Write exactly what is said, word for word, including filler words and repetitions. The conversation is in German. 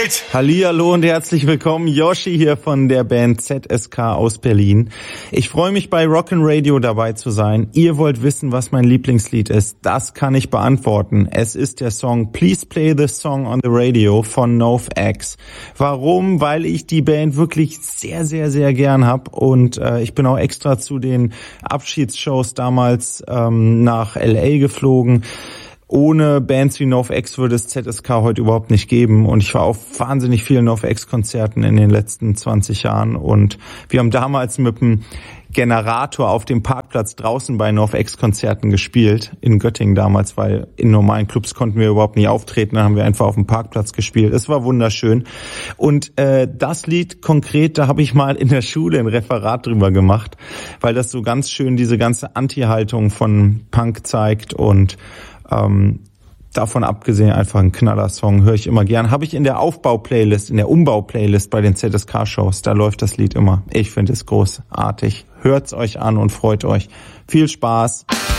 Welt. Hallihallo und herzlich willkommen. Yoshi hier von der Band Z S K aus Berlin. Ich freue mich, bei Rockin' Radio dabei zu sein. Ihr wollt wissen, was mein Lieblingslied ist. Das kann ich beantworten. Es ist der Song Please Play the Song on the Radio von NoFX. Warum? Weil ich die Band wirklich sehr, sehr, sehr gern hab und äh, ich bin auch extra zu den Abschiedsshows damals ähm, nach L A geflogen. Ohne Bands wie NoFX würde es Z S K heute überhaupt nicht geben und ich war auf wahnsinnig vielen NoFX-Konzerten in den letzten zwanzig Jahren und wir haben damals mit dem Generator auf dem Parkplatz draußen bei NoFX-Konzerten gespielt, in Göttingen damals, weil in normalen Clubs konnten wir überhaupt nie auftreten, dann haben wir einfach auf dem Parkplatz gespielt. Es war wunderschön. Und äh, das Lied konkret, da habe ich mal in der Schule ein Referat drüber gemacht, weil das so ganz schön diese ganze Anti-Haltung von Punk zeigt und ähm, davon abgesehen einfach ein Knaller-Song, höre ich immer gern. Habe ich in der Aufbau-Playlist, in der Umbau-Playlist bei den Z S K-Shows, da läuft das Lied immer. Ich finde es großartig. Hört's euch an und freut euch. Viel Spaß.